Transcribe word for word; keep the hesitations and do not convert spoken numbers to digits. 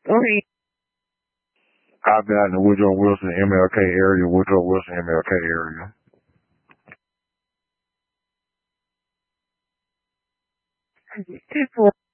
Okay. I've been out in the Woodrow Wilson M L K area, Woodrow Wilson M L K area. Two four.